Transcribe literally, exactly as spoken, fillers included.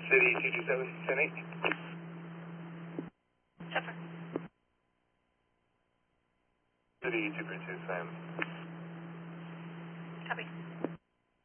City two two seven, ten eight. Chopper. City two three two, same. Copy.